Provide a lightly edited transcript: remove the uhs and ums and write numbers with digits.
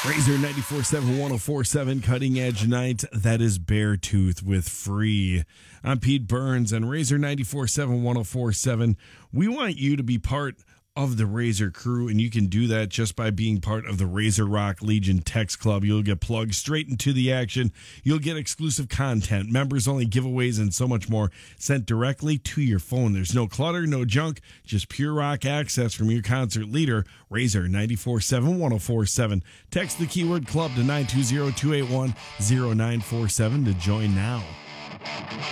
Razor 94.7, 104.7, Cutting Edge Night. That is Beartooth with Free. I'm Pete Burns, and Razor 94.7, 104.7. We want you to be part of the Razor crew, and you can do that just by being part of the Razor Rock Legion Text Club. You'll get plugged straight into the action. You'll get exclusive content, members-only giveaways, and so much more sent directly to your phone. There's no clutter, no junk, just pure rock access from your concert leader, Razor 94.7, 104.7. Text the keyword club to 920-281-0947 to join now.